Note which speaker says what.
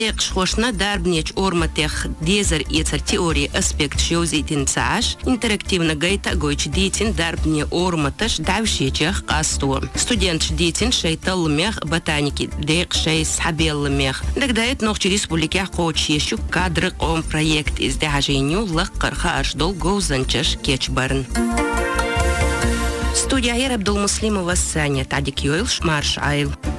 Speaker 1: Шхошна дарбнеч орматех дезер ицер теории аспект шьозитин цаш, интерактивно гайта гойч дитин дарбне орматаш давшечех касту. Студент дитин шейтал мех ботаники, дек шей схабел мех. Дагдает ног через республике коучещу кадры ом проект из дяженю лаккарха аж долго узанчаш кечбарн. Студия Абдул Муслимова Саня Тадик Йойл Шмарш Айл.